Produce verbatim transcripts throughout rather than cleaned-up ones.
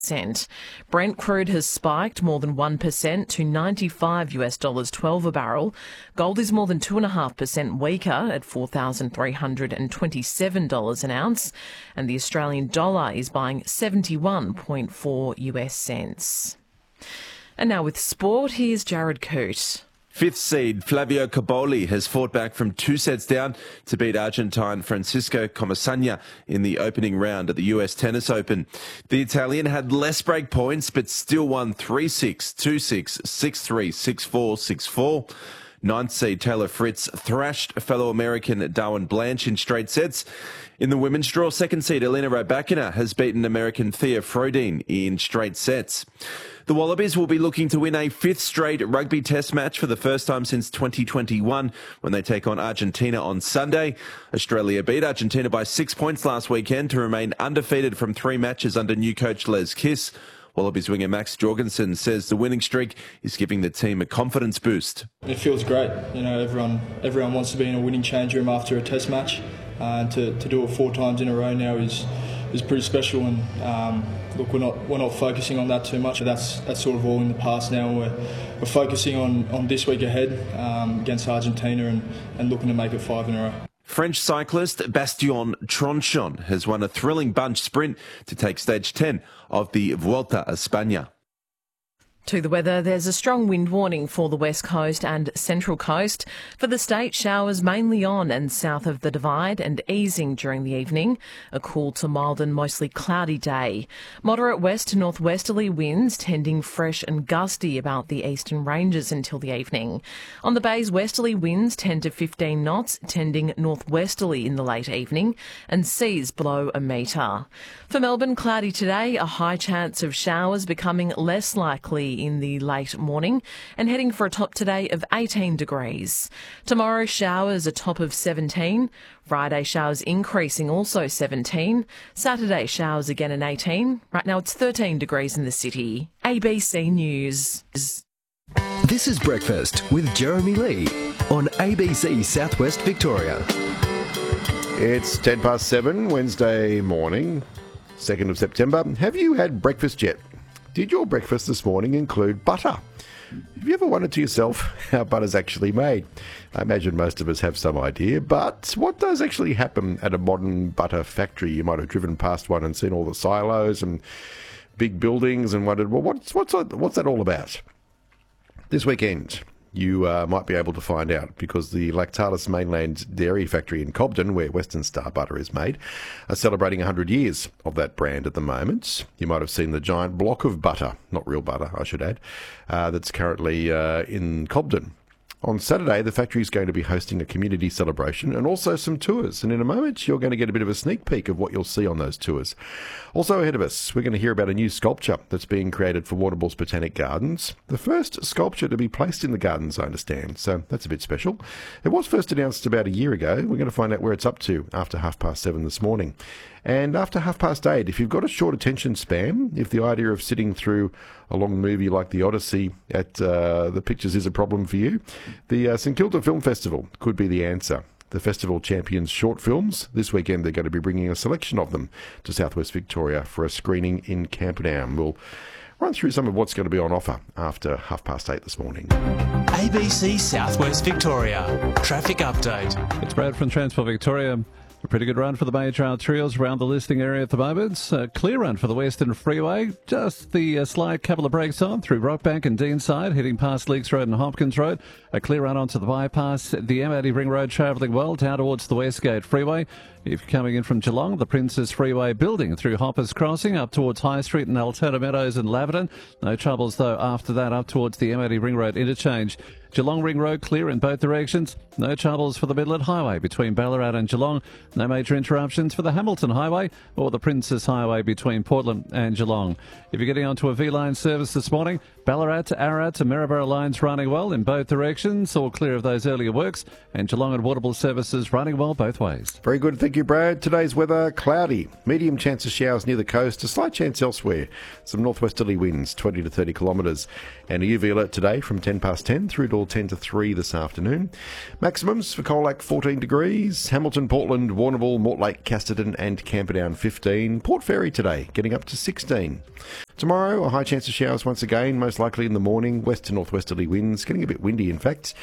percent. Brent crude has spiked more than one percent to ninety-five US dollars twelve a barrel. Gold is more than two point five percent weaker at four thousand three hundred twenty-seven dollars an ounce, and the Australian dollar is buying seventy-one point four US cents. And now with sport, here's Jared Coote. Fifth seed Flavio Cobolli has fought back from two sets down to beat Argentine Francisco Comesaña in the opening round at the U S Tennis Open. The Italian had less break points but still won three six, two six, six three, six four, six four. Ninth seed Taylor Fritz thrashed fellow American Darwin Blanche in straight sets. In the women's draw, second seed Elena Rybakina has beaten American Thea Frodin in straight sets. The Wallabies will be looking to win a fifth straight rugby test match for the first time since twenty twenty-one when they take on Argentina on Sunday. Australia beat Argentina by six points last weekend to remain undefeated from three matches under new coach Les Kiss. Wallabies winger Max Jorgensen says the winning streak is giving the team a confidence boost. It feels great. You know, everyone everyone wants to be in a winning change room after a test match, uh, and to, to do it four times in a row now is is pretty special. And um, look, we're not we're not focusing on that too much. That's that's sort of all in the past now. We're we're focusing on, on this week ahead um, against Argentina and, and looking to make it five in a row. French cyclist Bastien Tronchon has won a thrilling bunch sprint to take stage ten of the Vuelta a España. To the weather, there's a strong wind warning for the west coast and central coast. For the state, showers mainly on and south of the Divide and easing during the evening. A cool to mild and mostly cloudy day. Moderate west to northwesterly winds tending fresh and gusty about the eastern ranges until the evening. On the bay's westerly winds ten to fifteen knots, tending northwesterly in the late evening, and seas below a metre. For Melbourne, cloudy today, a high chance of showers becoming less likely in the late morning and heading for a top today of eighteen degrees. Tomorrow, showers a top of seventeen. Friday, showers increasing, also seventeen. Saturday, showers again in eighteen. Right now, it's thirteen degrees in the city. A B C News. This is Breakfast with Jeremy Lee on A B C Southwest Victoria. It's ten past seven, Wednesday morning, second of September. Have you had breakfast yet? Did your breakfast this morning include butter? Have you ever wondered to yourself how butter's actually made? I imagine most of us have some idea, but what does actually happen at a modern butter factory? You might have driven past one and seen all the silos and big buildings and wondered, well, what's, what's, what's that all about? This weekend, you uh, might be able to find out, because the Lactalis Mainland Dairy Factory in Cobden, where Western Star butter is made, are celebrating one hundred years of that brand at the moment. You might have seen the giant block of butter, not real butter, I should add, uh, that's currently uh, in Cobden. On Saturday, the factory is going to be hosting a community celebration and also some tours. And in a moment, you're going to get a bit of a sneak peek of what you'll see on those tours. Also ahead of us, we're going to hear about a new sculpture that's being created for Warrnambool's Botanic Gardens. The first sculpture to be placed in the gardens, I understand. So that's a bit special. It was first announced about a year ago. We're going to find out where it's up to after half past seven this morning. And after half past eight, if you've got a short attention span, if the idea of sitting through a long movie like The Odyssey at uh, the Pictures is a problem for you, the uh, St Kilda Film Festival could be the answer. The festival champions short films. This weekend they're going to be bringing a selection of them to Southwest Victoria for a screening in Camperdown. We'll run through some of what's going to be on offer after half past eight this morning. A B C Southwest Victoria. Traffic update. It's Brad from Transport Victoria. A pretty good run for the major arterials around the listing area at the moment. A clear run for the Western Freeway. Just the uh, slight couple of breaks on through Rockbank and Deanside, heading past Leakes Road and Hopkins Road. A clear run onto the bypass. The M eighty Ring Road travelling well down towards the Westgate Freeway. If you're coming in from Geelong, the Princess Freeway building through Hoppers Crossing up towards High Street and Altona Meadows and Laverton. No troubles though after that up towards the M eighty Ring Road interchange. Geelong Ring Road clear in both directions. No troubles for the Midland Highway between Ballarat and Geelong. No major interruptions for the Hamilton Highway or the Princess Highway between Portland and Geelong. If you're getting onto a V-Line service this morning, Ballarat to Ararat to Maryborough lines running well in both directions, all clear of those earlier works, and Geelong and Warrnambool services running well both ways. Very good, thank you, Brad. Today's weather, cloudy. Medium chance of showers near the coast, a slight chance elsewhere. Some northwesterly winds, twenty to thirty kilometres. And a U V alert today from ten past ten through to ten to three this afternoon. Maximums for Colac, fourteen degrees. Hamilton, Portland, Warrnambool, Mortlake, Casterton and Camperdown, fifteen. Port Fairy today, getting up to sixteen. Tomorrow, a high chance of showers once again, most likely in the morning. West to northwesterly winds, getting a bit windy in fact,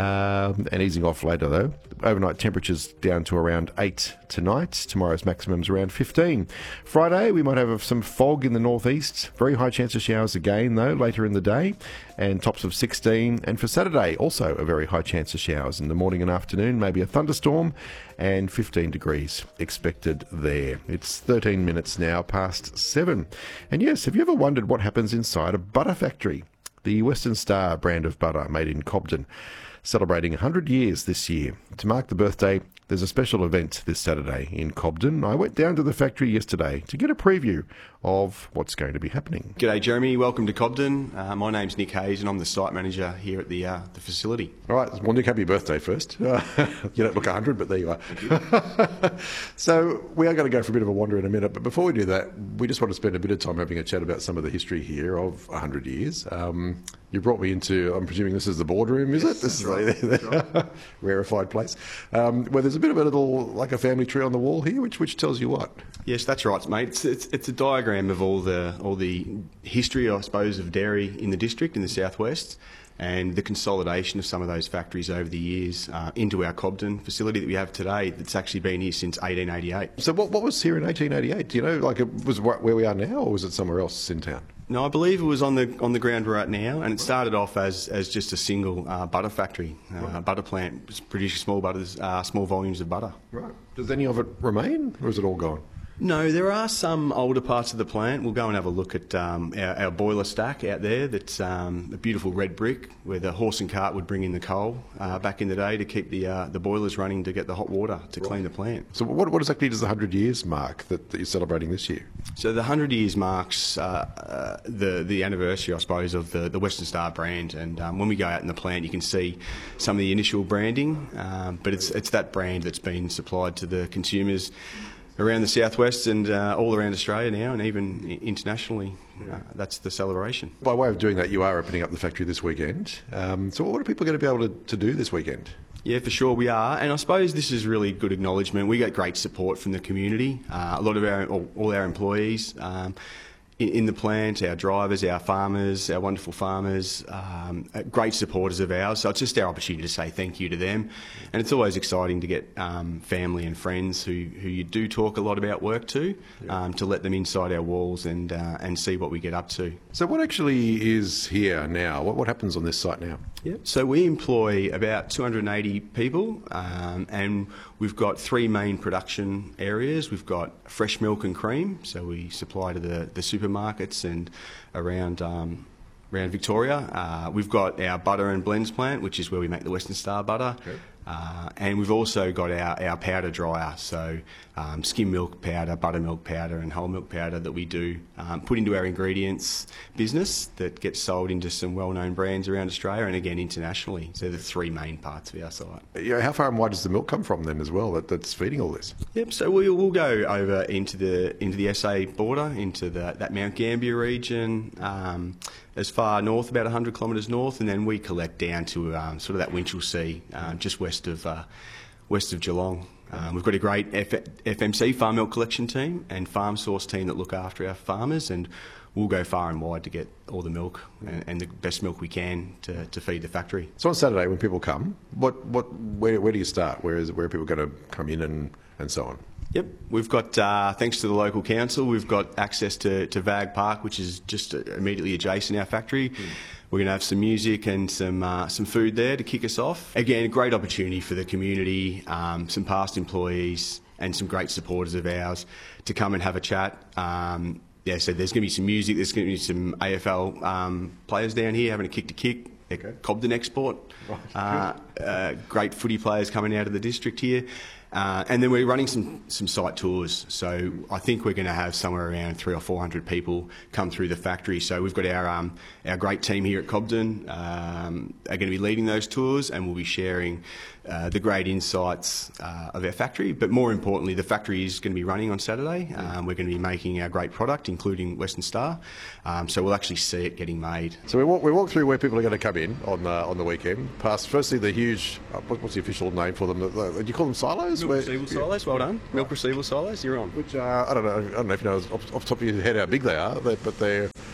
um, and easing off later though. Overnight temperatures down to around eight tonight. Tomorrow's maximum's around fifteen. Friday, we might have some fog in the northeast. Very high chance of showers again though, later in the day, and tops of sixteen. And for Saturday, also a very high chance of showers in the morning and afternoon, maybe a thunderstorm, and fifteen degrees expected there. It's thirteen minutes now past seven. And yes, have you ever wondered what happens inside a butter factory? The Western Star brand of butter made in Cobden, celebrating one hundred years this year. To mark the birthday, there's a special event this Saturday in Cobden. I went down to the factory yesterday to get a preview of what's going to be happening. G'day Jeremy, welcome to Cobden. Uh, my name's Nick Hayes and I'm the site manager here at the uh, the facility. All right, well Nick, happy birthday first. Uh, you don't look one hundred, but there you are. So we are going to go for a bit of a wander in a minute, but before we do that, we just want to spend a bit of time having a chat about some of the history here of one hundred years. Um, you brought me into, I'm presuming this is the boardroom, is yes, it? This is right. the, the rarefied place, um, where there's a bit of a little, like a family tree on the wall here, which which tells you what? Yes, that's right, mate. It's, it's, it's a diagram of all the all the history, I suppose, of dairy in the district in the southwest, and the consolidation of some of those factories over the years uh, into our Cobden facility that we have today. That's actually been here since eighteen eighty-eight. So what what was here in eighteen eighty-eight? Do you know, like, it was where we are now, or was it somewhere else in town? No, I believe it was on the on the ground we're at now, and it started off as, as just a single uh, butter factory, uh, right. butter plant, producing small butters, uh, small volumes of butter. Right. Does any of it remain, or is it all gone? No, there are some older parts of the plant. We'll go and have a look at um, our, our boiler stack out there. That's um, a beautiful red brick where the horse and cart would bring in the coal uh, back in the day to keep the uh, the boilers running to get the hot water to right. clean the plant. So what, what exactly does the one hundred years mark that, that you're celebrating this year? So the one hundred years marks uh, uh, the the anniversary, I suppose, of the, the Western Star brand. And um, when we go out in the plant, you can see some of the initial branding, um, but it's it's that brand that's been supplied to the consumers around the southwest and uh, all around Australia now, and even internationally. Uh, that's the celebration. By way of doing that, you are opening up the factory this weekend. Um, so what are people going to be able to, to do this weekend? Yeah, for sure we are, and I suppose this is really good acknowledgement. We get great support from the community, uh, a lot of our, all, all our employees um, in, in the plant, our drivers, our farmers, our wonderful farmers, um, great supporters of ours. So it's just our opportunity to say thank you to them, and it's always exciting to get um, family and friends who, who you do talk a lot about work to, um, to let them inside our walls and uh, and see what we get up to. So what actually is here now? What, what happens on this site now? Yeah. So we employ about two hundred eighty people, um, and we've got three main production areas. We've got fresh milk and cream, so we supply to the, the supermarkets and around um, around Victoria. Uh, we've got our butter and blends plant, which is where we make the Western Star butter. Okay. Uh, and we've also got our, our powder dryer, so um, skim milk powder, buttermilk powder and whole milk powder that we do um, put into our ingredients business that gets sold into some well-known brands around Australia and again internationally. So they're the three main parts of our site. Yeah, how far and wide does the milk come from then as well that, that's feeding all this? Yep, so we'll, we'll go over into the into the S A border, into the, that Mount Gambier region, um, as far north, about one hundred kilometres north, and then we collect down to um, sort of that Winchelsea, uh, just west of uh, west of Geelong. Um, we've got a great F- FMC farm milk collection team and farm source team that look after our farmers, and we'll go far and wide to get all the milk and, and the best milk we can to, to feed the factory. So on Saturday when people come, what what where, where do you start? Where is where are people going to come in and, and so on? Yep, we've got, uh, thanks to the local council, we've got access to, to Vag Park, which is just immediately adjacent our factory. Mm. We're going to have some music and some uh, some food there to kick us off. Again, a great opportunity for the community, um, some past employees and some great supporters of ours to come and have a chat. Um, yeah, so there's going to be some music, there's going to be some A F L um, players down here having a kick to kick. Okay. Cobden Export, right. uh, uh, great footy players coming out of the district here. Uh, and then we're running some, some site tours, so I think we're going to have somewhere around three or four hundred people come through the factory. So we've got our um, our great team here at Cobden um, are going to be leading those tours, and we'll be sharing uh, the great insights uh, of our factory. But more importantly, the factory is going to be running on Saturday. Um, we're going to be making our great product, including Western Star. Um, so we'll actually see it getting made. So we walk, we walk through where people are going to come in on the, on the weekend. Past firstly the huge, uh, what's the official name for them? Do you call them silos? Milk receival silos, well done. Milk receival silos, you're on. Which uh, I don't know. I don't know if you know off, off the top of your head how big they are, they, but they're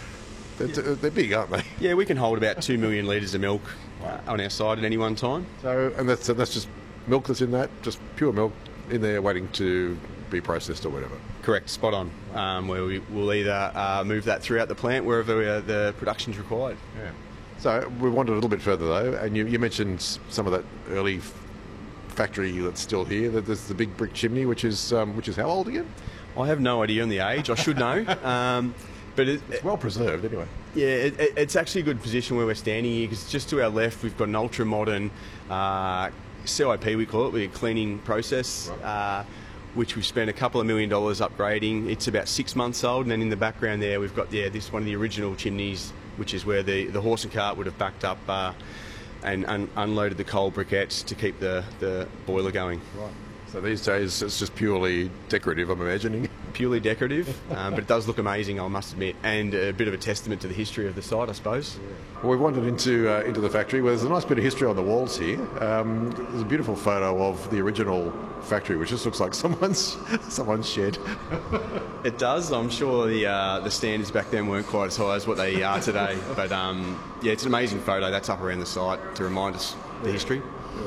They're, they're big, aren't they? Yeah, we can hold about two million litres of milk uh, on our side at any one time. So, and that's and that's just milk that's in that, just pure milk in there waiting to be processed or whatever. Correct, spot on. Um, where we will either uh, move that throughout the plant wherever uh, the production's required. Yeah. So we wandered a little bit further though, and you, you mentioned some of that early f- factory that's still here. There's the big brick chimney, which is um, which is how old again? I have no idea on the age. I should know. Um, but it, it's well preserved anyway. Yeah, it, it, it's actually a good position where we're standing here because just to our left we've got an ultra modern uh, C I P, we call it, with a cleaning process. Right. Uh, which we've spent a couple of million dollars upgrading. It's about six months old, and then in the background there we've got yeah this one of the original chimneys, which is where the, the horse and cart would have backed up uh, and un- unloaded the coal briquettes to keep the, the boiler going. Right. So these days it's just purely decorative, I'm imagining. Purely decorative, um, but it does look amazing, I must admit, and a bit of a testament to the history of the site, I suppose. Yeah. Well, we've wandered into uh, into the factory where there's a nice bit of history on the walls here. Um, there's a beautiful photo of the original factory, which just looks like someone's someone's shed. It does. I'm sure the uh, the standards back then weren't quite as high as what they are today, but um, yeah, it's an amazing photo. That's up around the site to remind us the history.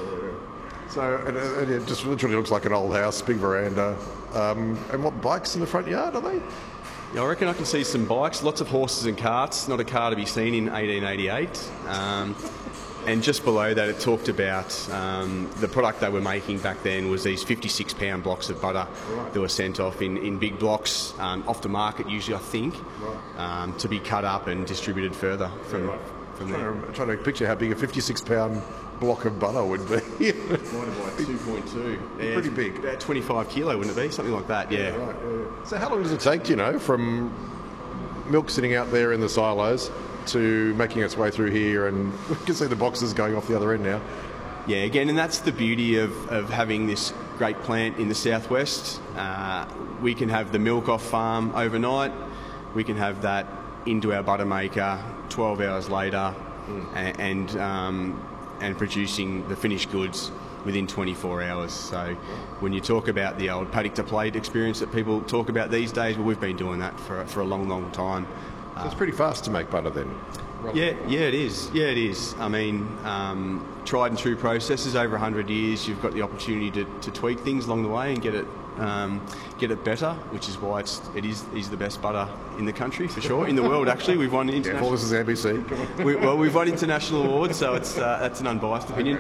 So and, and it just literally looks like an old house, big veranda. Um, and what, bikes in the front yard, are they? Yeah, I reckon I can see some bikes, lots of horses and carts. Not a car to be seen in eighteen eighty-eight. Um, and just below that it talked about um, the product they were making back then was these fifty-six pound blocks of butter right. that were sent off in, in big blocks, um, off the market usually, I think, right. um, to be cut up and distributed further from, right. from there. I'm trying to picture how big a fifty-six pound block of butter would be. Divided by two point two. Yeah, pretty big. About twenty-five kilo, wouldn't it be? Something like that, yeah. Yeah, right, yeah. So how long does it take, do you know, from milk sitting out there in the silos to making its way through here? And we can see the boxes going off the other end now. Yeah, again, and that's the beauty of, of having this great plant in the southwest. Uh, we can have the milk off farm overnight. We can have that into our butter maker twelve hours later mm. and, and um, and producing the finished goods within twenty-four hours. So when you talk about the old paddock to plate experience that people talk about these days, well, we've been doing that for, for a long, long time. So it's pretty fast to make butter then? Yeah, yeah, it is. Yeah, it is. I mean, um, tried and true processes over one hundred years. You've got the opportunity to, to tweak things along the way and get it um, get it better, which is why it's it is is the best butter in the country for sure. In the world, actually, we've won international. Yeah, well, this is N B C. we, well, we've won international awards, so it's uh, that's an unbiased opinion.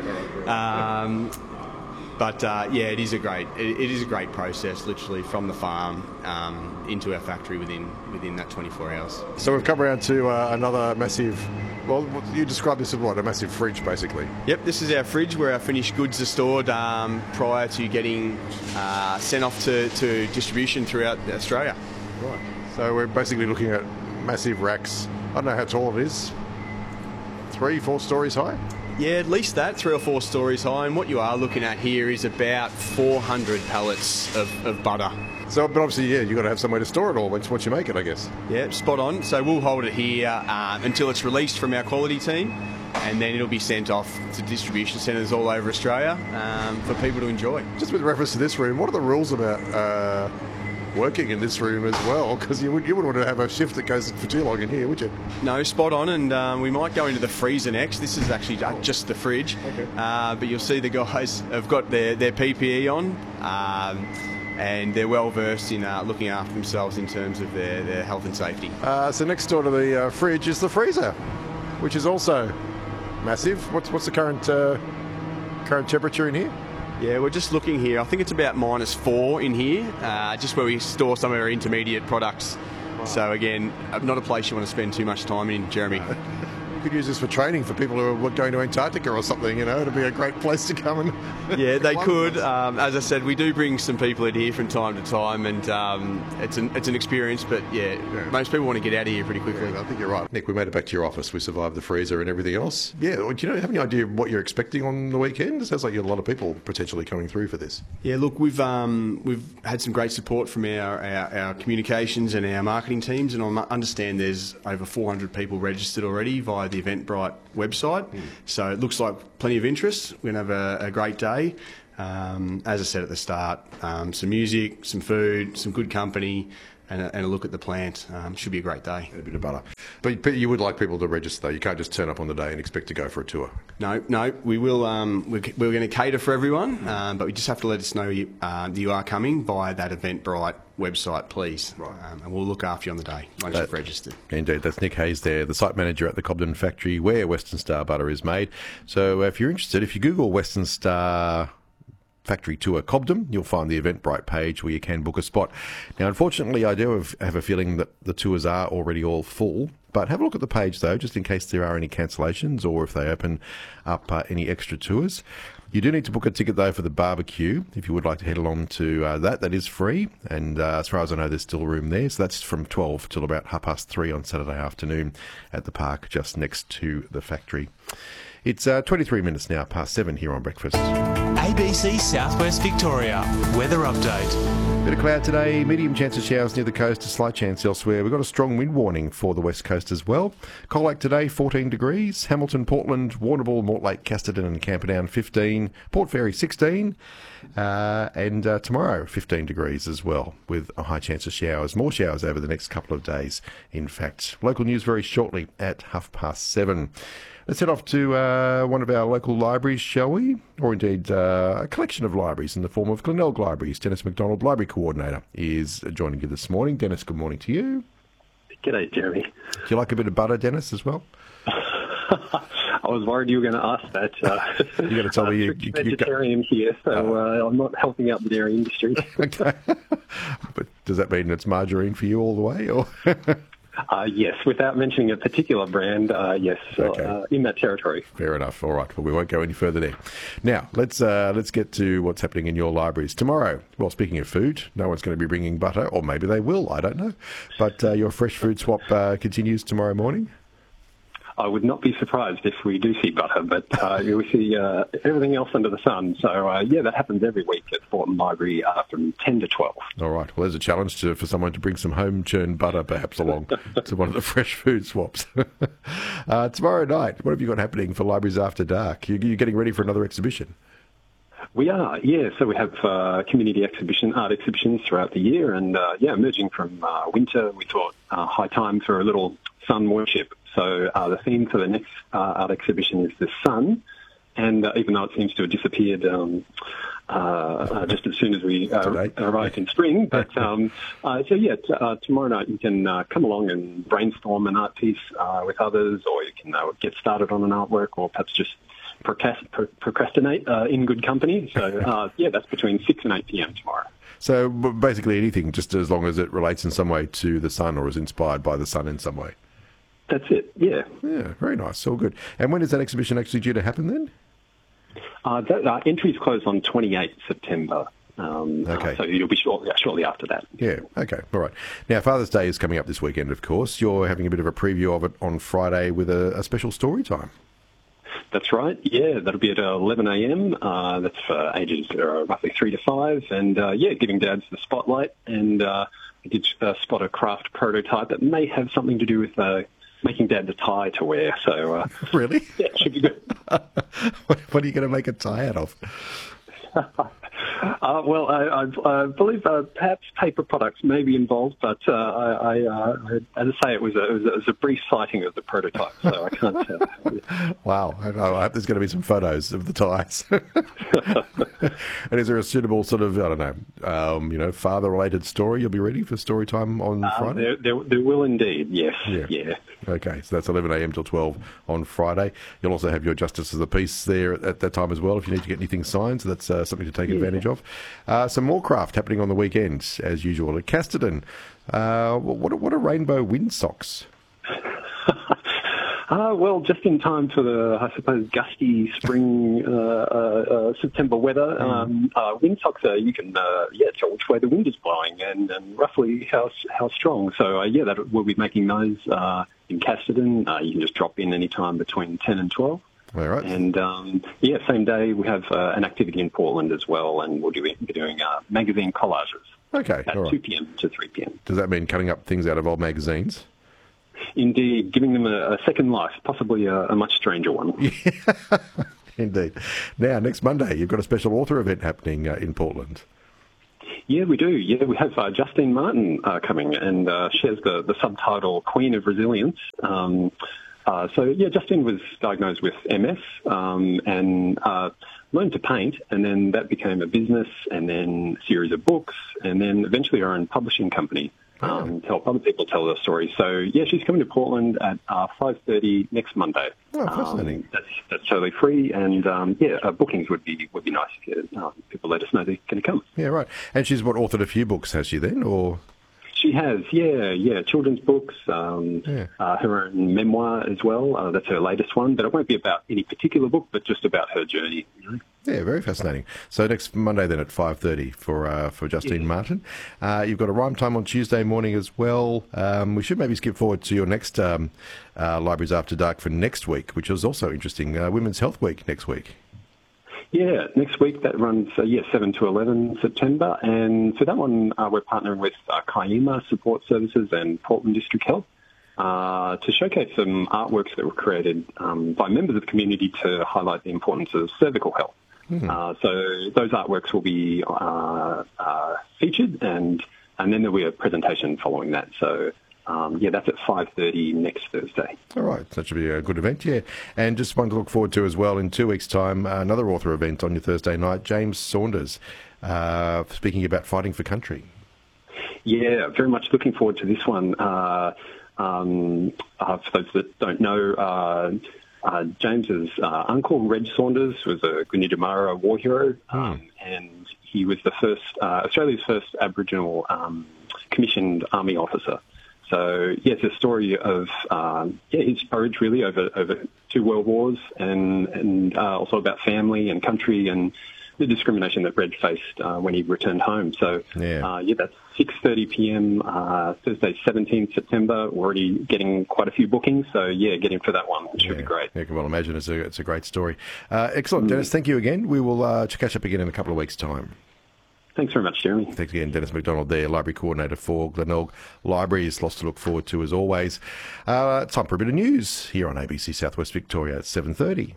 Um, But uh, yeah, it is a great it, it is a great process, literally from the farm um, into our factory within within that twenty-four hours. So we've come around to uh, another massive. Well, you described this as what, a massive fridge, basically. Yep, this is our fridge where our finished goods are stored um, prior to getting uh, sent off to, to distribution throughout Australia. Right. So we're basically looking at massive racks. I don't know how tall it is. Three, four stories high. Yeah, at least that, three or four stories high. And what you are looking at here is about four hundred pallets of, of butter. So, but obviously, yeah, you've got to have somewhere to store it all once, once you make it, I guess. Yeah, spot on. So we'll hold it here um, until it's released from our quality team, and then it'll be sent off to distribution centres all over Australia um, for people to enjoy. Just with reference to this room, what are the rules about uh, working in this room as well? Because you, would, you wouldn't want to have a shift that goes for too long in here, would you? No, spot on, and um, we might go into the freezer next. This is actually just the fridge, okay. uh, but you'll see the guys have got their, their P P E on, um, and they're well versed in uh, looking after themselves in terms of their, their health and safety. Uh, so next door to the uh, fridge is the freezer, which is also massive. What's what's the current uh, current temperature in here? Yeah, we're just looking here. I think it's about minus four in here, uh, just where we store some of our intermediate products. Wow. So again, not a place you want to spend too much time in, Jeremy. You could use this for training for people who are going to Antarctica or something, you know. It'd be a great place to come and... Yeah, they could. Um, as I said, we do bring some people in here from time to time, and um, it's an it's an experience, but yeah, yeah, most people want to get out of here pretty quickly. Yeah, I think you're right. Nick, we made it back to your office. We survived the freezer and everything else. Yeah, do you know, have any idea what you're expecting on the weekend? It sounds like you have a lot of people potentially coming through for this. Yeah, look, we've um, we've had some great support from our, our, our communications and our marketing teams, and I understand there's over four hundred people registered already via the Eventbrite website. Mm. So it looks like plenty of interest. We're going to have a, a great day. Um, as I said at the start, um, some music, some food, some good company, and a, and a look at the plant. Um, should be a great day. And a bit of butter. But, but you would like people to register, though. You can't just turn up on the day and expect to go for a tour. No, no, we will. Um, we're, we're going to cater for everyone, um, but we just have to let us know you, uh, that you are coming via that Eventbrite website, please. Right. Um, and we'll look after you on the day once That- you've registered. Indeed, that's Nick Hayes there, the site manager at the Cobden factory where Western Star butter is made. So if you're interested, if you Google Western Star factory tour Cobden, you'll find the Eventbrite page where you can book a spot. Now, unfortunately, I do have, have a feeling that the tours are already all full, but have a look at the page, though, just in case there are any cancellations or if they open up uh, any extra tours. You do need to book a ticket, though, for the barbecue. If you would like to head along to uh, that, that is free. And uh, as far as I know, there's still room there. So that's from twelve till about half past three on Saturday afternoon at the park just next to the factory. It's uh, twenty-three minutes now past seven here on Breakfast. A B C Southwest Victoria. Weather update. Bit of cloud today, medium chance of showers near the coast, a slight chance elsewhere. We've got a strong wind warning for the west coast as well. Colac today, fourteen degrees. Hamilton, Portland, Warrnambool, Mortlake, Casterton and Camperdown, fifteen. Port Fairy, sixteen. Uh, and uh, tomorrow, fifteen degrees as well, with a high chance of showers. More showers over the next couple of days, in fact. Local news very shortly at half past seven. Let's head off to uh, one of our local libraries, shall we? Or indeed uh, a collection of libraries in the form of Glenelg Libraries. Dennis McDonald, Library Coordinator, is joining you this morning. Dennis, good morning to you. G'day, Jeremy. Do you like a bit of butter, Dennis, as well? I was worried you were going to ask that. Uh, You're going to tell me you... I'm you, you vegetarian here, so uh, I'm not helping out the dairy industry. Okay. But does that mean it's margarine for you all the way, or...? Uh, yes, without mentioning a particular brand, uh, yes, Okay. uh, in that territory. Fair enough. All right. Well, we won't go any further there. Now, let's uh, let's get to what's happening in your libraries tomorrow. Well, speaking of food, no one's going to be bringing butter, or maybe they will. I don't know. But uh, your fresh food swap uh, continues tomorrow morning. I would not be surprised if we do see butter, but uh, we see uh, everything else under the sun. So, uh, yeah, that happens every week at Thornton Library uh, from ten to twelve. All right. Well, there's a challenge to, for someone to bring some home-churned butter perhaps along to one of the fresh food swaps. uh, tomorrow night, what have you got happening for Libraries After Dark? You, you're getting ready for another exhibition? We are, yeah. So we have uh, community exhibition, art exhibitions throughout the year. And, uh, yeah, emerging from uh, winter, we thought uh, high time for a little sun worship. So uh, the theme for the next uh, art exhibition is the sun, and uh, even though it seems to have disappeared um, uh, uh, just as soon as we uh, arrived in spring, but um, uh, so yeah, t- uh, tomorrow night you can uh, come along and brainstorm an art piece uh, with others, or you can uh, get started on an artwork, or perhaps just procrast- pro- procrastinate uh, in good company. So uh, yeah, that's between six and eight p.m. tomorrow. So b- basically anything, just as long as it relates in some way to the sun or is inspired by the sun in some way. That's it, yeah. Yeah, very nice. All good. And when is that exhibition actually due to happen then? Uh, that, uh, entries close on twenty-eighth September. Um, Okay. uh, so it'll be shortly, shortly after that. Yeah, okay, all right. Now, Father's Day is coming up this weekend, of course. You're having a bit of a preview of it on Friday with a, a special story time. That's right, yeah. That'll be at eleven a.m. Uh, that's for ages uh, roughly three to five. And, uh, yeah, giving dads the spotlight. And uh, I did uh, spot a craft prototype that may have something to do with... Uh, making Dad the tie to wear, so... Uh, really? Yeah, it should be good. what, what are you going to make a tie out of? uh, well, I, I, I believe uh, perhaps paper products may be involved, but uh, I, I, uh, I, as I say, it was, a, it, was a, it was a brief sighting of the prototype, so I can't... Uh, wow, I, I hope there's going to be some photos of the ties. And is there a suitable sort of, I don't know, um, you know, father-related story you'll be ready for story time on uh, Friday? There, there, there will indeed, yes, yeah. yeah. Okay, so that's eleven a.m. till twelve on Friday. You'll also have your Justice of the Peace there at, at that time as well if you need to get anything signed, so that's uh, something to take yeah. advantage of. Uh, some more craft happening on the weekend, as usual, at Casterton. Uh, what, what are rainbow windsocks? Uh, well, just in time for the, I suppose, gusty spring uh, uh, uh, September weather. Um, uh, windsocks are, you can, uh, yeah, tell which way the wind is blowing and, and roughly how how strong. So, uh, yeah, that, we'll be making those uh, in Casterton. Uh, you can just drop in any time between ten and twelve. All right. And, um, yeah, same day we have uh, an activity in Portland as well, and we'll do, be doing uh, magazine collages. Okay, at all right. two p.m. to three p.m. Does that mean cutting up things out of old magazines? Indeed, giving them a, a second life, possibly a, a much stranger one. Yeah. Indeed. Now, next Monday, you've got a special author event happening uh, in Portland. Yeah, we do. Yeah, we have uh, Justine Martin uh, coming, and uh, she has the, the subtitle Queen of Resilience. Um, uh, so, yeah, Justine was diagnosed with M S um, and uh, learned to paint, and then that became a business, and then a series of books, and then eventually her own publishing company. Um, to help other people tell their story. So, yeah, she's coming to Portland at uh, five thirty next Monday. Oh, fascinating. Um, that's, that's totally free, and, um, yeah, uh, bookings would be would be nice if you, uh, people let us know they're going to come. Yeah, right. And she's, what, authored a few books, has she then, or...? She has, yeah, yeah, children's books, um, Yeah. uh, her own memoir as well. Uh, that's her latest one, but it won't be about any particular book, but just about her journey. You know? Yeah, very fascinating. So next Monday then at five thirty for uh, for Justine Yeah. Martin. Uh, you've got a rhyme time on Tuesday morning as well. Um, we should maybe skip forward to your next um, uh, Libraries After Dark for next week, which is also interesting. Uh, Women's Health Week next week. Yeah, next week that runs, uh, yeah, seven to eleven September. And for that one, uh, we're partnering with uh, Kayima Support Services and Portland District Health uh, to showcase some artworks that were created um, by members of the community to highlight the importance of cervical health. Mm-hmm. Uh, so those artworks will be uh, uh, featured, and, and then there'll be a presentation following that. So Um, yeah, that's at five thirty next Thursday. All right, that should be a good event, yeah. And just one to look forward to as well in two weeks' time, another author event on your Thursday night, James Saunders, uh, speaking about fighting for country. Yeah, very much looking forward to this one. Uh, um, uh, for those that don't know, uh, uh, James's uh, uncle, Reg Saunders, was a Gunditjmara war hero, um, and he was the first, uh, Australia's first Aboriginal um, commissioned army officer. So, yeah, it's a story of um, yeah, his courage, really, over, over two world wars, and, and uh, also about family and country and the discrimination that Reg faced uh, when he returned home. So, yeah, uh, yeah that's six thirty p.m. Uh, Thursday, seventeenth September. We're already getting quite a few bookings, so, yeah, get in for that one. It should yeah. be great. Yeah, I can well imagine. It's a, it's a great story. Uh, excellent, Dennis. Thank you again. We will uh, catch up again in a couple of weeks' time. Thanks very much, Jeremy. Thanks again, Dennis McDonald there, Library Coordinator for Glenelg Libraries. Lots to look forward to as always. Uh, time for a bit of news here on A B C Southwest Victoria at seven thirty.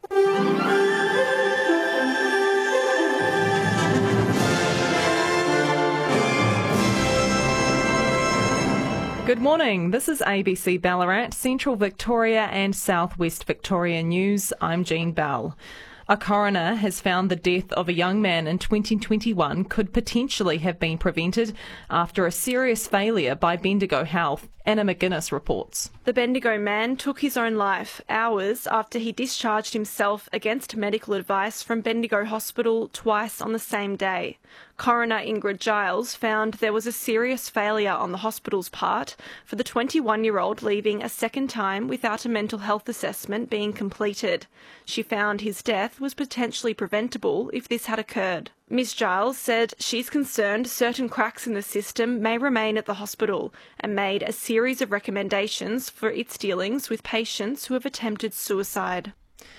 Good morning. This is A B C Ballarat, Central Victoria and Southwest Victoria News. I'm Jean Bell. A coroner has found the death of a young man in twenty twenty-one could potentially have been prevented after a serious failure by Bendigo Health. Anna McGuinness reports. The Bendigo man took his own life hours after he discharged himself against medical advice from Bendigo Hospital twice on the same day. Coroner Ingrid Giles found there was a serious failure on the hospital's part for the twenty-one-year-old leaving a second time without a mental health assessment being completed. She found his death was potentially preventable if this had occurred. Miss Giles said she's concerned certain cracks in the system may remain at the hospital and made a series of recommendations for its dealings with patients who have attempted suicide.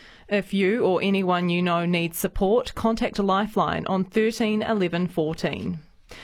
If you or anyone you know needs support, contact a Lifeline on thirteen eleven fourteen.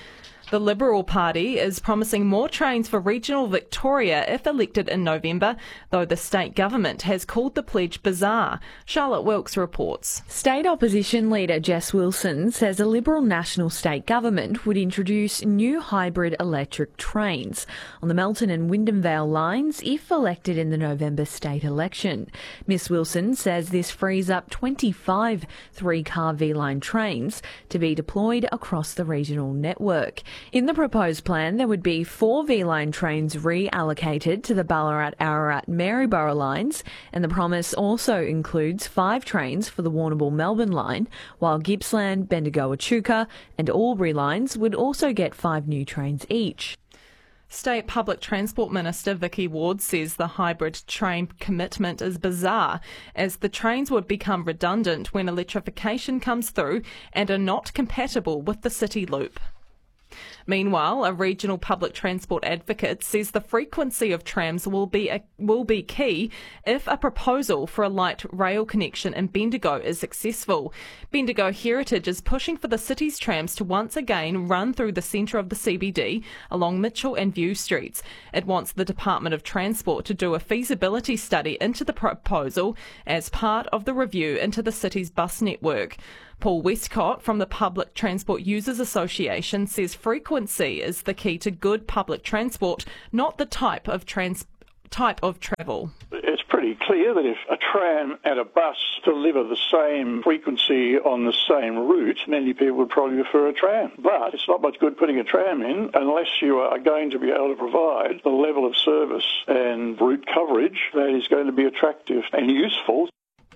The Liberal Party is promising more trains for regional Victoria if elected in November, though the state government has called the pledge bizarre. Charlotte Wilkes reports. State opposition leader Jess Wilson says a Liberal national state government would introduce new hybrid electric trains on the Melton and Wyndham Vale lines if elected in the November state election. Miss Wilson says this frees up twenty-five three-car V-line trains to be deployed across the regional network. In the proposed plan, there would be four V-line trains reallocated to the Ballarat, Ararat, Maryborough lines, and the promise also includes five trains for the Warrnambool Melbourne line, while Gippsland, Bendigo, Echuca and Albury lines would also get five new trains each. State Public Transport Minister Vicky Ward says the hybrid train commitment is bizarre, as the trains would become redundant when electrification comes through and are not compatible with the City Loop. Meanwhile, a regional public transport advocate says the frequency of trams will be a, will be key if a proposal for a light rail connection in Bendigo is successful. Bendigo Heritage is pushing for the city's trams to once again run through the centre of the C B D along Mitchell and View Streets. It wants the Department of Transport to do a feasibility study into the proposal as part of the review into the city's bus network. Paul Westcott from the Public Transport Users Association says frequency is the key to good public transport, not the type of trans- type of travel. It's pretty clear that if a tram and a bus deliver the same frequency on the same route, many people would probably prefer a tram. But it's not much good putting a tram in unless you are going to be able to provide the level of service and route coverage that is going to be attractive and useful.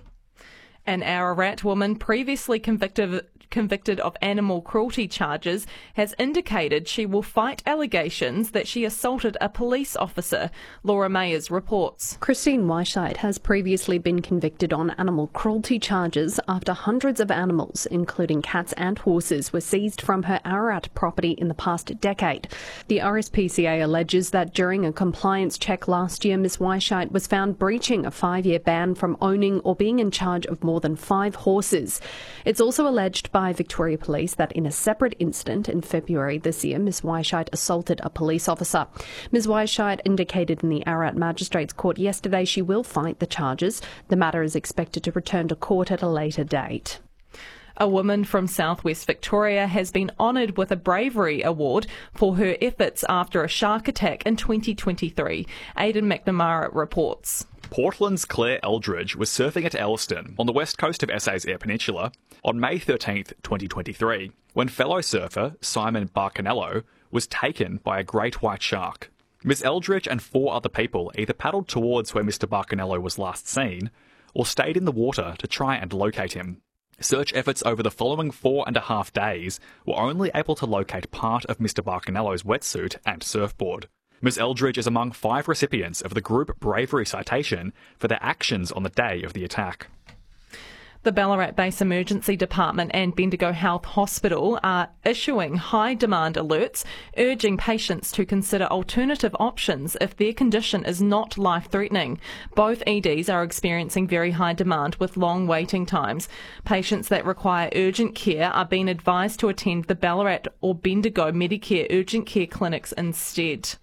An Ararat woman previously convicted convicted of animal cruelty charges has indicated she will fight allegations that she assaulted a police officer. Laura Mayers reports. Christine Weichheit has previously been convicted on animal cruelty charges after hundreds of animals, including cats and horses, were seized from her Ararat property in the past decade. The R S P C A alleges that during a compliance check last year, Miss Weichheit was found breaching a five-year ban from owning or being in charge of more than five horses. It's also alleged by Victoria Police that in a separate incident in February this year, Miss Weichheit assaulted a police officer. Miss Weichheit indicated in the Ararat Magistrates Court yesterday she will fight the charges. The matter is expected to return to court at a later date. A woman from southwest Victoria has been honoured with a Bravery Award for her efforts after a shark attack in twenty twenty-three. Aidan McNamara reports. Portland's Claire Eldridge was surfing at Elliston on the west coast of S A's Eyre Peninsula on May thirteenth, twenty twenty-three, when fellow surfer Simon Barcanello was taken by a great white shark. Miss Eldridge and four other people either paddled towards where Mister Barcanello was last seen or stayed in the water to try and locate him. Search efforts over the following four and a half days were only able to locate part of Mister Barcanello's wetsuit and surfboard. Miss Eldridge is among five recipients of the Group Bravery Citation for their actions on the day of the attack. The Ballarat Base Emergency Department and Bendigo Health Hospital are issuing high demand alerts, urging patients to consider alternative options if their condition is not life-threatening. Both E Ds are experiencing very high demand with long waiting times. Patients that require urgent care are being advised to attend the Ballarat or Bendigo Medicare urgent care clinics instead.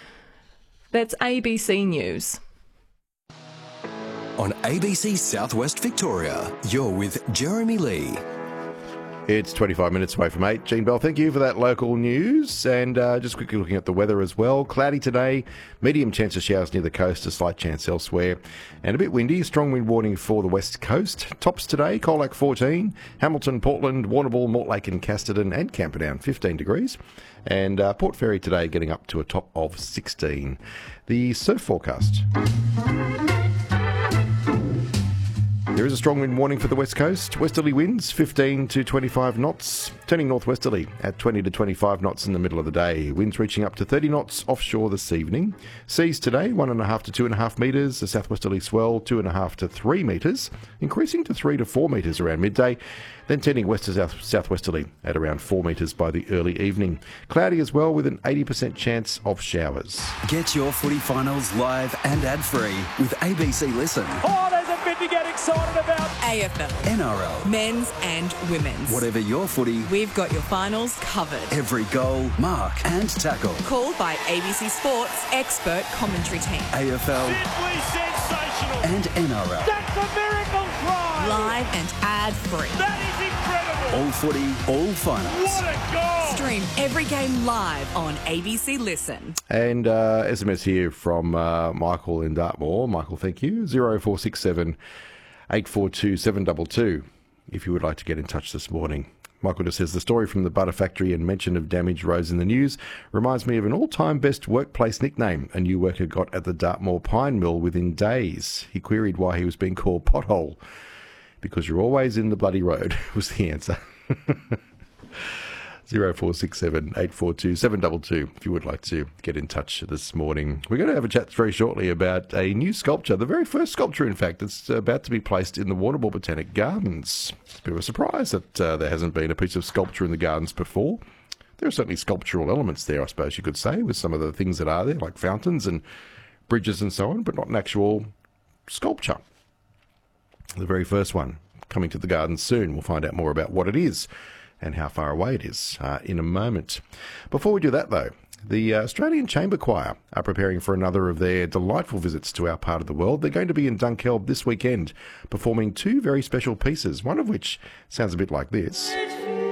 That's A B C News. On A B C Southwest Victoria, you're with Jeremy Lee. It's twenty-five minutes away from eight. Jean Bell, thank you for that local news. And uh, just quickly looking at the weather as well. Cloudy today, medium chance of showers near the coast, a slight chance elsewhere. And a bit windy, strong wind warning for the west coast. Tops today, Colac fourteen, Hamilton, Portland, Warrnambool, Mortlake and Casterton and Camperdown fifteen degrees. And uh, Port Fairy today getting up to a top of sixteen. The surf forecast. There is a strong wind warning for the west coast. Westerly winds fifteen to twenty-five knots, turning northwesterly at twenty to twenty-five knots in the middle of the day. Winds reaching up to thirty knots offshore this evening. Seas today, one and a half to two and a half metres. A southwesterly swell, two and a half to three metres, increasing to three to four metres around midday. Then turning west to south southwesterly at around four metres by the early evening. Cloudy as well with an eighty percent chance of showers. Get your footy finals live and ad-free with A B C Listen. Oh, there's a bit to get excited about. A F L, N R L, men's and women's. Whatever your footy, we've got your finals covered. Every goal, mark and tackle. Called by A B C Sports expert commentary team. A F L. Simply sensational. And N R L. That's a miracle try. Live and ad-free. That is incredible. All footy, all finals. What a goal. Stream every game live on A B C Listen. And uh, S M S here from uh, Michael in Dartmoor. Michael, thank you. zero four six seven eight four two seven two two if you would like to get in touch this morning. Michael just says, the story from the butter factory and mention of damaged roads in the news reminds me of an all-time best workplace nickname a new worker got at the Dartmoor Pine Mill within days. He queried why he was being called Pothole. Because you're always in the bloody road, was the answer. zero four six seven eight four two seven two two if you would like to get in touch this morning. We're going to have a chat very shortly about a new sculpture, the very first sculpture, in fact, that's about to be placed in the Warrnambool Botanic Gardens. It's a bit of a surprise that uh, there hasn't been a piece of sculpture in the gardens before. there are certainly sculptural elements there, I suppose you could say, with some of the things that are there, like fountains and bridges and so on, but not an actual sculpture. The very first one coming to the Gardens soon. We'll find out more about what it is and how far away it is uh, in a moment. Before we do that, though, the Australian Chamber Choir are preparing for another of their delightful visits to our part of the world. They're going to be in Dunkeld this weekend, performing two very special pieces, one of which sounds a bit like this.